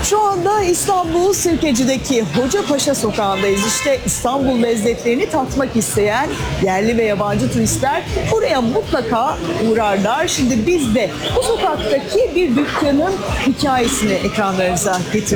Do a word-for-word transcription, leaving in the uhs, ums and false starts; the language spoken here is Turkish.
Şu anda İstanbul Sirkeci'deki Hocapaşa sokağındayız. İşte İstanbul lezzetlerini tatmak isteyen yerli ve yabancı turistler buraya mutlaka uğrarlar. Şimdi biz de bu sokaktaki bir dükkanın hikayesini ekranlarınıza getirdik.